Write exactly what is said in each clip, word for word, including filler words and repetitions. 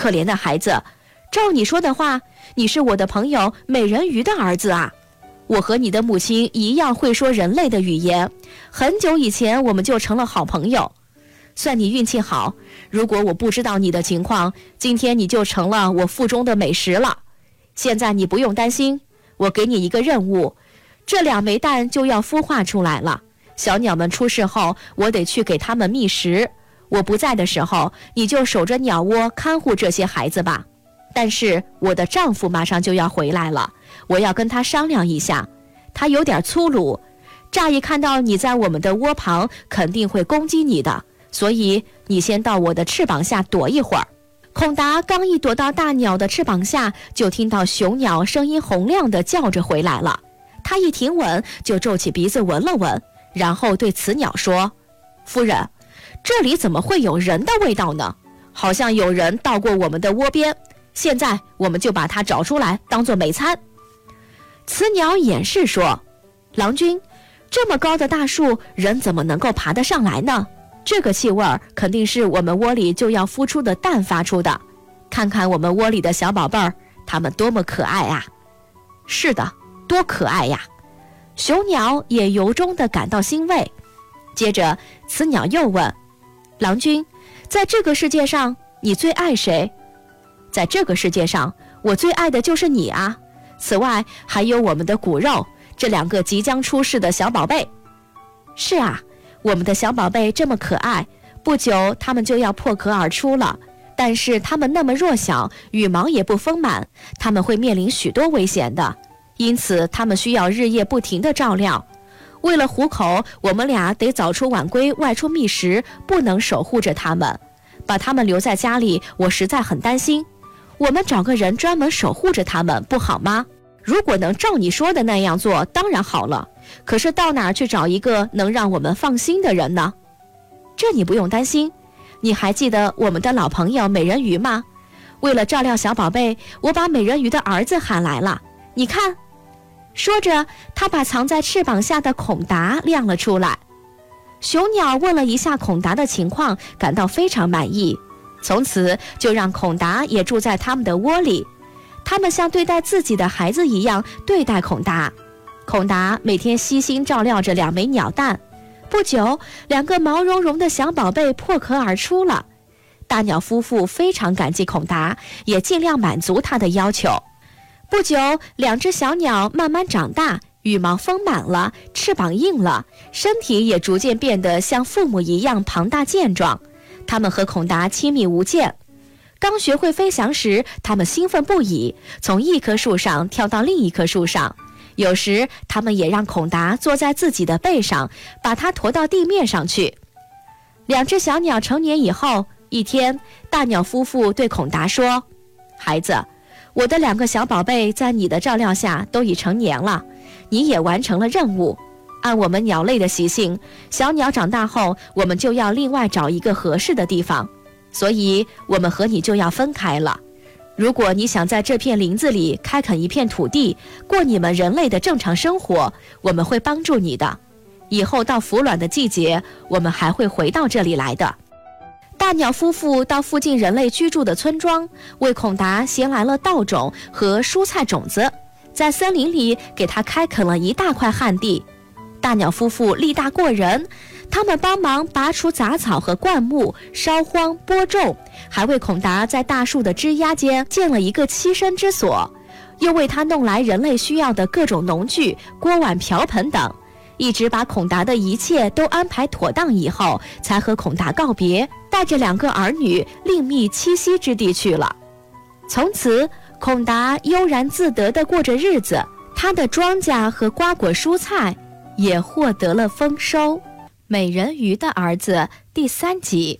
可怜的孩子，照你说的话，你是我的朋友美人鱼的儿子啊。我和你的母亲一样会说人类的语言，很久以前我们就成了好朋友。算你运气好，如果我不知道你的情况，今天你就成了我腹中的美食了。现在你不用担心，我给你一个任务，这两枚蛋就要孵化出来了。小鸟们出世后，我得去给它们觅食。我不在的时候，你就守着鸟窝看护这些孩子吧。但是我的丈夫马上就要回来了，我要跟他商量一下。他有点粗鲁，乍一看到你在我们的窝旁，肯定会攻击你的，所以你先到我的翅膀下躲一会儿。孔达刚一躲到大鸟的翅膀下，就听到雄鸟声音洪亮地叫着回来了。他一停稳，就皱起鼻子闻了闻，然后对雌鸟说：夫人，这里怎么会有人的味道呢？好像有人到过我们的窝边，现在我们就把它找出来当做美餐。雌鸟掩饰说：郎君，这么高的大树，人怎么能够爬得上来呢？这个气味肯定是我们窝里就要孵出的蛋发出的。看看我们窝里的小宝贝儿，它们多么可爱啊！是的，多可爱呀！雄鸟也由衷地感到欣慰。接着雌鸟又问：郎君，在这个世界上你最爱谁？在这个世界上，我最爱的就是你啊！此外还有我们的骨肉，这两个即将出世的小宝贝。是啊，我们的小宝贝这么可爱，不久他们就要破壳而出了。但是他们那么弱小，羽毛也不丰满，他们会面临许多危险的，因此他们需要日夜不停的照料。为了糊口，我们俩得早出晚归外出觅食，不能守护着他们。把他们留在家里，我实在很担心。我们找个人专门守护着他们，不好吗？如果能照你说的那样做，当然好了。可是到哪儿去找一个能让我们放心的人呢？这你不用担心。你还记得我们的老朋友美人鱼吗？为了照料小宝贝，我把美人鱼的儿子喊来了。你看。说着，他把藏在翅膀下的孔达亮了出来。雄鸟问了一下孔达的情况，感到非常满意，从此就让孔达也住在他们的窝里。他们像对待自己的孩子一样对待孔达。孔达每天悉心照料着两枚鸟蛋。不久，两个毛茸茸的小宝贝破壳而出了。大鸟夫妇非常感激孔达，也尽量满足他的要求。不久，两只小鸟慢慢长大，羽毛丰满了，翅膀硬了，身体也逐渐变得像父母一样庞大健壮。它们和孔达亲密无间。刚学会飞翔时，它们兴奋不已，从一棵树上跳到另一棵树上。有时，它们也让孔达坐在自己的背上，把它驮到地面上去。两只小鸟成年以后，一天，大鸟夫妇对孔达说：孩子，我的两个小宝贝在你的照料下都已成年了，你也完成了任务。按我们鸟类的习性，小鸟长大后，我们就要另外找一个合适的地方，所以我们和你就要分开了。如果你想在这片林子里开垦一片土地，过你们人类的正常生活，我们会帮助你的。以后到孵卵的季节，我们还会回到这里来的。大鸟夫妇到附近人类居住的村庄，为孔达衔来了稻种和蔬菜种子，在森林里给他开垦了一大块旱地。大鸟夫妇力大过人，他们帮忙拔除杂草和灌木，烧荒播种，还为孔达在大树的枝桠间建了一个栖身之所，又为他弄来人类需要的各种农具、锅碗瓢盆等，一直把孔达的一切都安排妥当以后，才和孔达告别，带着两个儿女另觅栖息之地去了。从此，孔达悠然自得地过着日子，他的庄稼和瓜果蔬菜也获得了丰收。美人鱼的儿子第三集。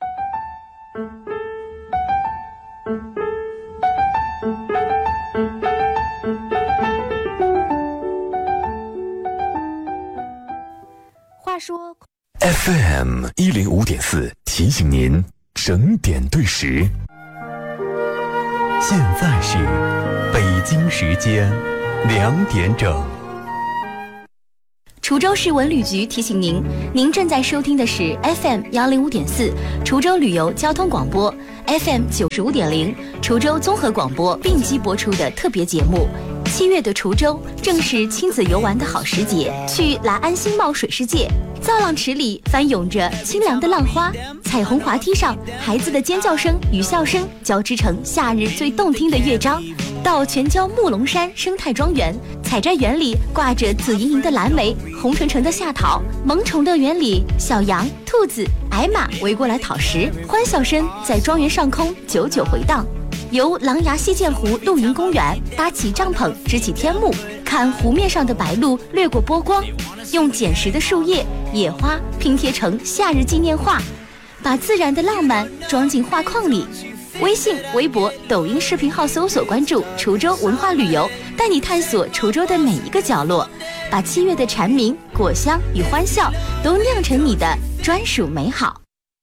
话说 F M 一零五点四提醒您整点对时，现在是北京时间两点整。 滁州市文旅局提醒您，您正在收听的是 F M 幺零五点四滁州旅游交通广播 ，F M 九十五点零滁州综合广播并机播出的特别节目。七月的滁州正是亲子游玩的好时节，去来安新茂水世界，造浪池里翻涌着清凉的浪花，彩虹滑梯上孩子的尖叫声与笑声交织成夏日最动听的乐章。到全郊木龙山生态庄园，采摘园里挂着紫莹莹的蓝莓，红橙橙的夏桃，萌宠乐园里小羊、兔子、矮马围过来讨食，欢笑声在庄园上空久久回荡。游狼牙溪涧湖露营公园，搭起帐篷支起天幕，看湖面上的白鹭掠过波光，用捡拾的树叶、野花拼贴成夏日纪念画，把自然的浪漫装进画框里。微信、微博、抖音视频号搜索关注滁州文化旅游，带你探索滁州的每一个角落，把七月的蝉鸣、果香与欢笑都酿成你的专属美好。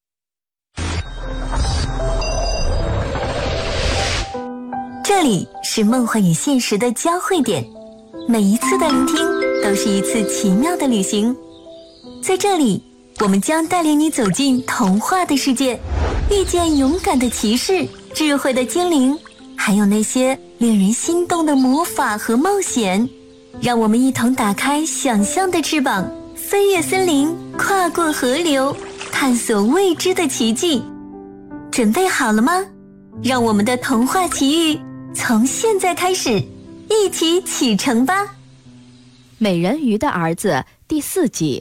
这里是梦幻与现实的交汇点，每一次的聆听都是一次奇妙的旅行。在这里，我们将带领你走进童话的世界，遇见勇敢的骑士、智慧的精灵，还有那些令人心动的魔法和冒险。让我们一同打开想象的翅膀，飞越森林，跨过河流，探索未知的奇迹。准备好了吗？让我们的童话奇遇从现在开始，一起启程吧。 美人鱼的儿子第四集。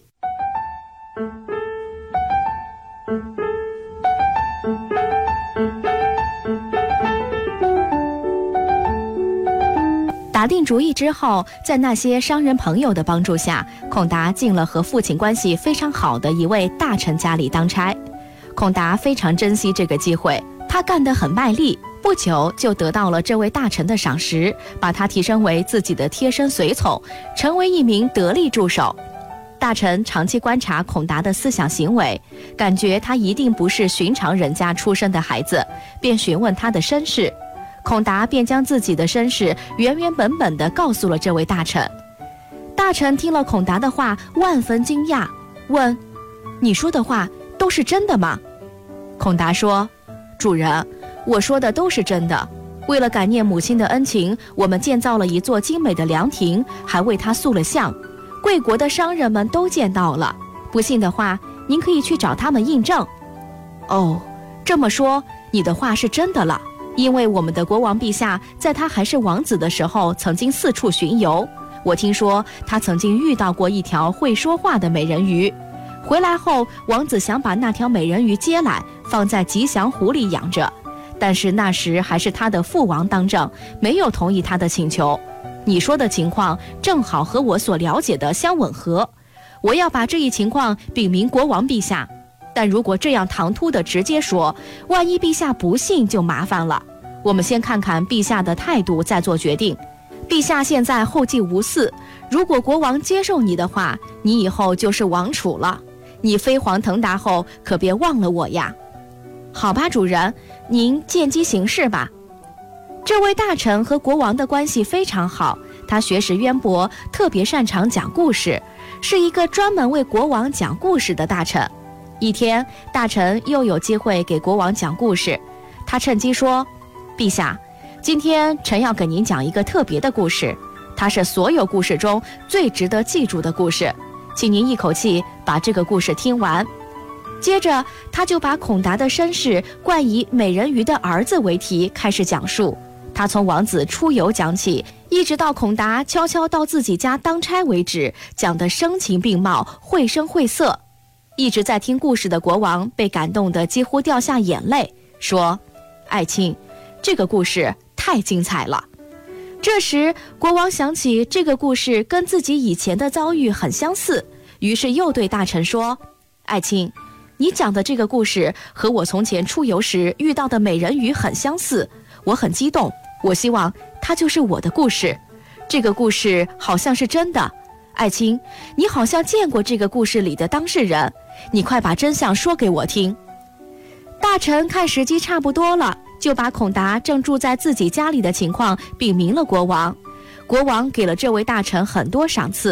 打定主意之后，在那些商人朋友的帮助下，孔达进了和父亲关系非常好的一位大臣家里当差。孔达非常珍惜这个机会，他干得很卖力，不久就得到了这位大臣的赏识，把他提升为自己的贴身随从，成为一名得力助手。大臣长期观察孔达的思想行为，感觉他一定不是寻常人家出身的孩子，便询问他的身世。孔达便将自己的身世原原本本地告诉了这位大臣。大臣听了孔达的话，万分惊讶，问：你说的话都是真的吗？孔达说：主人，我说的都是真的。为了感念母亲的恩情，我们建造了一座精美的凉亭，还为她塑了像，贵国的商人们都见到了。不信的话，您可以去找他们印证。哦，这么说，你的话是真的了。因为我们的国王陛下在他还是王子的时候曾经四处巡游，我听说他曾经遇到过一条会说话的美人鱼。回来后，王子想把那条美人鱼接来放在吉祥湖里养着，但是那时还是他的父王当政，没有同意他的请求。你说的情况正好和我所了解的相吻合，我要把这一情况禀明国王陛下。但如果这样唐突的直接说，万一陛下不信就麻烦了。我们先看看陛下的态度再做决定。陛下现在后继无嗣，如果国王接受你的话，你以后就是王储了。你飞黄腾达后可别忘了我呀。好吧，主人，您见机行事吧。这位大臣和国王的关系非常好，他学识渊博，特别擅长讲故事，是一个专门为国王讲故事的大臣。一天，大臣又有机会给国王讲故事，他趁机说：陛下，今天臣要给您讲一个特别的故事，它是所有故事中最值得记住的故事，请您一口气把这个故事听完。接着他就把孔达的身世冠以美人鱼的儿子为题开始讲述，他从王子出游讲起，一直到孔达悄悄到自己家当差为止，讲得声情并茂，绘声绘色。一直在听故事的国王被感动得几乎掉下眼泪，说：爱卿，这个故事太精彩了。这时国王想起这个故事跟自己以前的遭遇很相似，于是又对大臣说：爱卿，你讲的这个故事和我从前出游时遇到的美人鱼很相似，我很激动，我希望它就是我的故事。这个故事好像是真的，爱卿，你好像见过这个故事里的当事人，你快把真相说给我听。大臣看时机差不多了，就把孔达正住在自己家里的情况禀明了国王。国王给了这位大臣很多赏赐，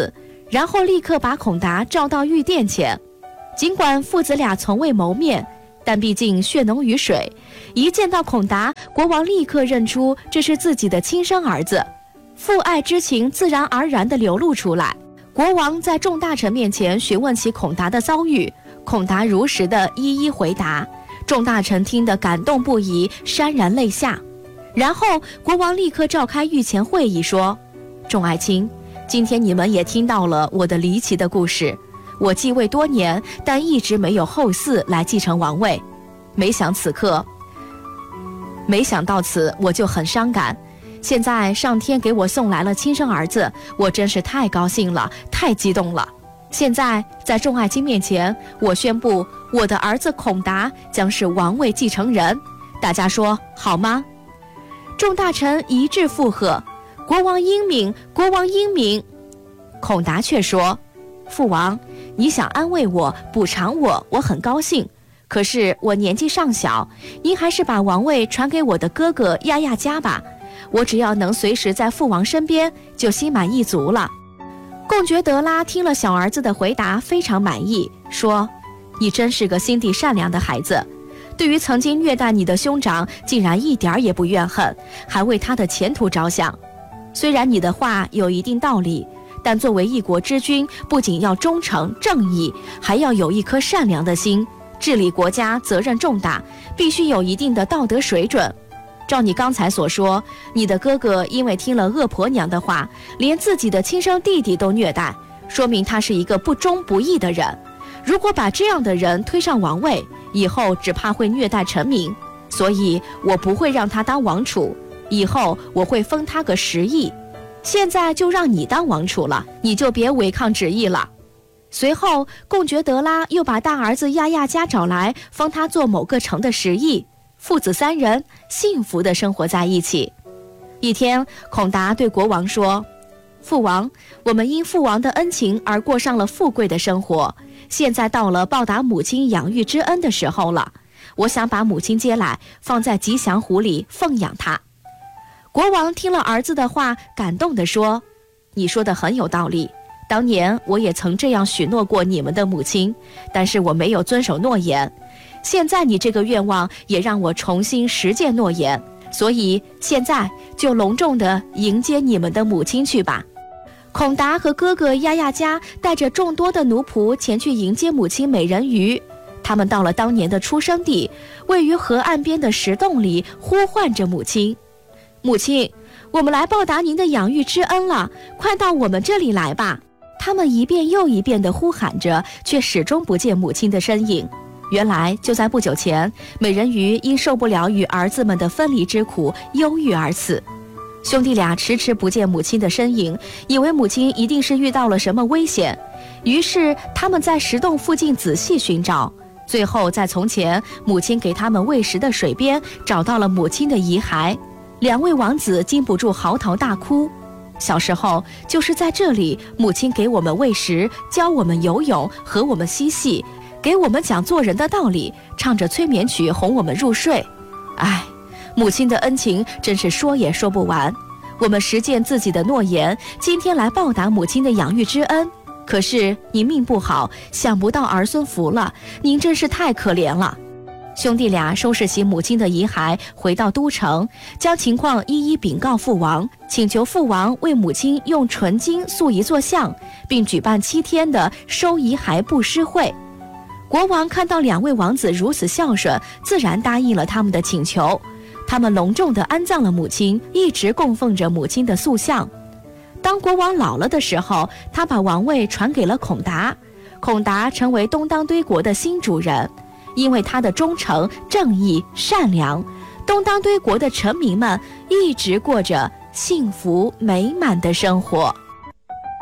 然后立刻把孔达召到御殿前。尽管父子俩从未谋面，但毕竟血浓于水，一见到孔达，国王立刻认出这是自己的亲生儿子，父爱之情自然而然地流露出来。国王在众大臣面前询问起孔达的遭遇，孔达如实地一一回答，众大臣听得感动不已，潸然泪下。然后国王立刻召开御前会议，说：众爱卿，今天你们也听到了我的离奇的故事。我继位多年，但一直没有后嗣来继承王位。没想此刻，没想到此，我就很伤感。现在上天给我送来了亲生儿子，我真是太高兴了，太激动了。现在在众爱卿面前，我宣布我的儿子孔达将是王位继承人。大家说好吗？众大臣一致附和。国王英明，国王英明。孔达却说：父王，你想安慰我，补偿我，我很高兴。可是我年纪尚小，您还是把王位传给我的哥哥亚亚家吧。我只要能随时在父王身边，就心满意足了。贡觉德拉听了小儿子的回答，非常满意，说：你真是个心地善良的孩子，对于曾经虐待你的兄长，竟然一点也不怨恨，还为他的前途着想。虽然你的话有一定道理，但作为一国之君，不仅要忠诚正义，还要有一颗善良的心。治理国家责任重大，必须有一定的道德水准。照你刚才所说，你的哥哥因为听了恶婆娘的话，连自己的亲生弟弟都虐待，说明他是一个不忠不义的人。如果把这样的人推上王位，以后只怕会虐待臣民，所以我不会让他当王储，以后我会封他个十亿。现在就让你当王储了，你就别违抗旨意了。随后贡觉德拉又把大儿子亚亚家找来，封他做某个城的十亿。父子三人幸福地生活在一起。一天，孔达对国王说：父王，我们因父王的恩情而过上了富贵的生活，现在到了报答母亲养育之恩的时候了。我想把母亲接来，放在吉祥湖里奉养她。国王听了儿子的话，感动地说：你说的很有道理，当年我也曾这样许诺过你们的母亲，但是我没有遵守诺言。现在你这个愿望也让我重新实践诺言，所以现在就隆重地迎接你们的母亲去吧。孔达和哥哥亚亚家带着众多的奴仆前去迎接母亲美人鱼。他们到了当年的出生地，位于河岸边的石洞里，呼唤着母亲：母亲，我们来报答您的养育之恩了，快到我们这里来吧。他们一遍又一遍地呼喊着，却始终不见母亲的身影。原来就在不久前，美人鱼因受不了与儿子们的分离之苦，忧郁而死。兄弟俩迟迟不见母亲的身影，以为母亲一定是遇到了什么危险，于是他们在石洞附近仔细寻找，最后在从前母亲给他们喂食的水边找到了母亲的遗骸。两位王子禁不住嚎啕大哭。小时候就是在这里，母亲给我们喂食，教我们游泳，和我们嬉戏，给我们讲做人的道理，唱着催眠曲哄我们入睡。唉，母亲的恩情真是说也说不完。我们实践自己的诺言，今天来报答母亲的养育之恩。可是您命不好，想不到儿孙福了，您真是太可怜了。兄弟俩收拾起母亲的遗骸，回到都城，将情况一一禀告父王，请求父王为母亲用纯金塑一座像，并举办七天的收遗骸布施会。国王看到两位王子如此孝顺，自然答应了他们的请求。他们隆重地安葬了母亲，一直供奉着母亲的塑像。当国王老了的时候，他把王位传给了孔达，孔达成为东当堆国的新主人。因为他的忠诚、正义、善良，东当堆国的臣民们一直过着幸福美满的生活。